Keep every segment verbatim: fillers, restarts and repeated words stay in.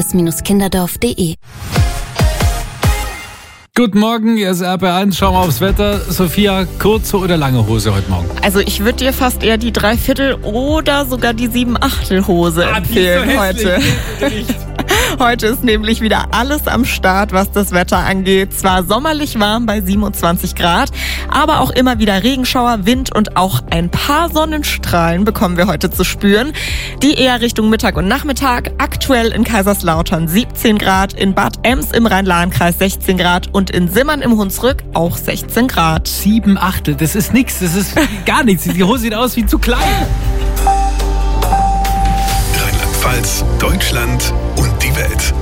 kinderdorf punkt de. Guten Morgen, hier ist R P eins, schauen wir aufs Wetter. Sophia, kurze oder lange Hose heute Morgen? Also ich würde dir fast eher die Dreiviertel oder sogar die Siebenachtel-Hose ah, empfehlen so heute. Heute ist nämlich wieder alles am Start, was das Wetter angeht. Zwar sommerlich warm bei siebenundzwanzig Grad, aber auch immer wieder Regenschauer, Wind und auch ein paar Sonnenstrahlen bekommen wir heute zu spüren. Die eher Richtung Mittag und Nachmittag. Aktuell in Kaiserslautern siebzehn Grad, in Bad Ems im Rhein-Lahn-Kreis sechzehn Grad und in Simmern im Hunsrück auch sechzehn Grad. Sieben Achtel, das ist nix, das ist gar nichts. Die Hose sieht aus wie zu klein. Rheinland-Pfalz, Deutschland und die Welt.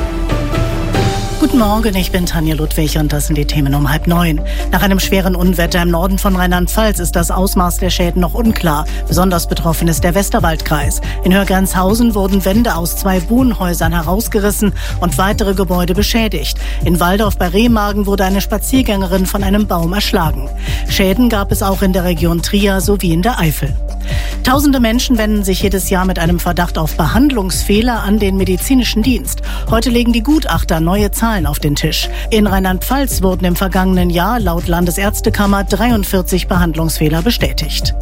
Guten Morgen, ich bin Tanja Ludwig und das sind die Themen um halb neun. Nach einem schweren Unwetter im Norden von Rheinland-Pfalz ist das Ausmaß der Schäden noch unklar. Besonders betroffen ist der Westerwaldkreis. In Hörgrenzhausen wurden Wände aus zwei Wohnhäusern herausgerissen und weitere Gebäude beschädigt. In Waldorf bei Remagen wurde eine Spaziergängerin von einem Baum erschlagen. Schäden gab es auch in der Region Trier sowie in der Eifel. Tausende Menschen wenden sich jedes Jahr mit einem Verdacht auf Behandlungsfehler an den medizinischen Dienst. Heute legen die Gutachter neue Zahlen auf den Tisch. In Rheinland-Pfalz wurden im vergangenen Jahr laut Landesärztekammer dreiundvierzig Behandlungsfehler bestätigt.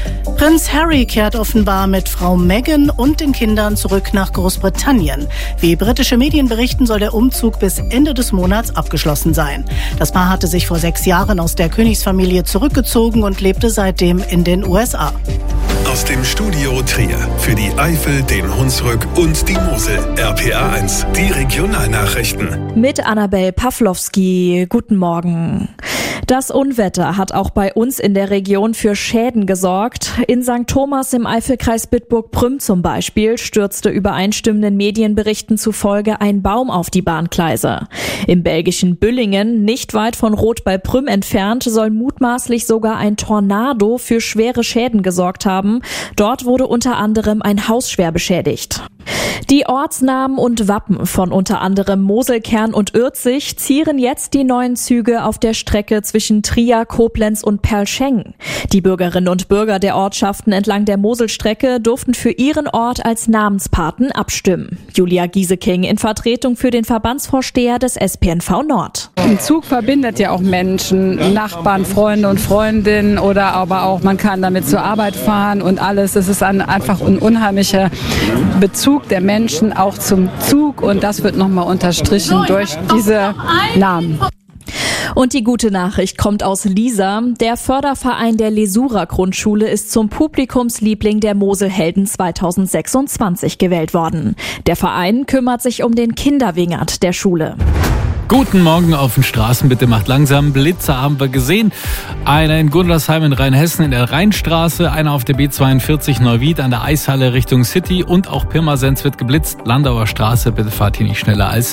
Prinz Harry kehrt offenbar mit Frau Meghan und den Kindern zurück nach Großbritannien. Wie britische Medien berichten, soll der Umzug bis Ende des Monats abgeschlossen sein. Das Paar hatte sich vor sechs Jahren aus der Königsfamilie zurückgezogen und lebte seitdem in den U S A. Aus dem Studio Trier für die Eifel, den Hunsrück und die Mosel. R P A eins, die Regionalnachrichten. Mit Annabel Pawlowski. Guten Morgen. Das Unwetter hat auch bei uns in der Region für Schäden gesorgt. In Sankt Thomas im Eifelkreis Bitburg-Prüm zum Beispiel stürzte übereinstimmenden Medienberichten zufolge ein Baum auf die Bahngleise. Im belgischen Büllingen, nicht weit von Roth bei Prüm entfernt, soll mutmaßlich sogar ein Tornado für schwere Schäden gesorgt haben. Dort wurde unter anderem ein Haus schwer beschädigt. Die Ortsnamen und Wappen von unter anderem Moselkern und Ürzig zieren jetzt die neuen Züge auf der Strecke zwischen Trier, Koblenz und Perlschengen. Die Bürgerinnen und Bürger der Ortschaften entlang der Moselstrecke durften für ihren Ort als Namenspaten abstimmen. Julia Gieseking in Vertretung für den Verbandsvorsteher des S P N V Nord. Ein Zug verbindet ja auch Menschen, Nachbarn, Freunde und Freundinnen oder aber auch man kann damit zur Arbeit fahren und alles. Es ist ein, einfach ein unheimlicher Bezug der Menschen auch zum Zug und das wird nochmal unterstrichen durch diese Namen. Und die gute Nachricht kommt aus Liesa. Der Förderverein der Lesura Grundschule ist zum Publikumsliebling der Moselhelden zweitausendsechsundzwanzig gewählt worden. Der Verein kümmert sich um den Kinderwingert der Schule. Guten Morgen auf den Straßen, bitte macht langsam. Blitzer haben wir gesehen. Einer in Gundersheim in Rheinhessen in der Rheinstraße, einer auf der B zweiundvierzig Neuwied an der Eishalle Richtung City und auch Pirmasens wird geblitzt. Landauer Straße, bitte fahrt hier nicht schneller als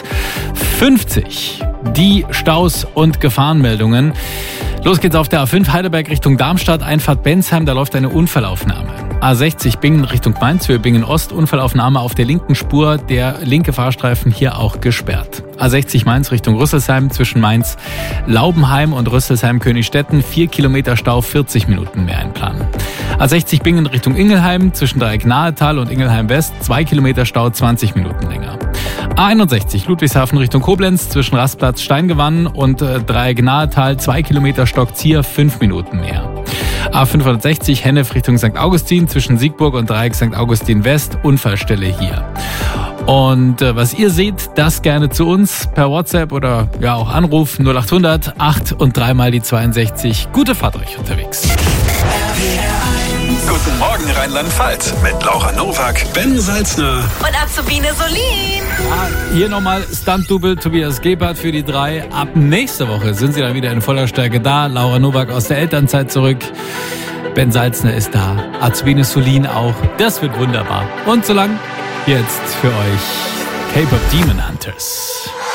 fünfzig. Die Staus und Gefahrenmeldungen. Los geht's auf der A fünf Heidelberg Richtung Darmstadt, Einfahrt Bensheim, da läuft eine Unfallaufnahme. A sechzig Bingen Richtung Mainz, Höhe Bingen Ost, Unfallaufnahme auf der linken Spur, der linke Fahrstreifen hier auch gesperrt. A sechzig Mainz Richtung Rüsselsheim, zwischen Mainz Laubenheim und Rüsselsheim Königstetten, vier Kilometer Stau, vierzig Minuten mehr einplanen. A sechzig Bingen Richtung Ingelheim, zwischen Dreieck-Nahetal und Ingelheim West, zwei Kilometer Stau, zwanzig Minuten länger. A einundsechzig Ludwigshafen Richtung Koblenz, zwischen Rastplatz Steingewann und äh, Dreieck-Nahetal, zwei Kilometer Stockzier, fünf Minuten mehr. A fünfhundertsechzig Hennef Richtung Sankt Augustin, zwischen Siegburg und Dreieck Sankt Augustin West, Unfallstelle hier. Und äh, was ihr seht, das gerne zu uns per WhatsApp oder ja auch Anruf null achthundert acht und dreimal die zweiundsechzig. Gute Fahrt euch unterwegs. Guten Morgen Rheinland-Pfalz mit Laura Nowak, Ben Salzner Und Azubine Solin. Ja, hier nochmal Stunt-Double Tobias Gebhardt für die drei. Ab nächste Woche sind sie dann wieder in voller Stärke da. Laura Nowak aus der Elternzeit zurück. Ben Salzner ist da. Azubine Solin auch. Das wird wunderbar. Und so lang jetzt für euch K-Pop Demon Hunters.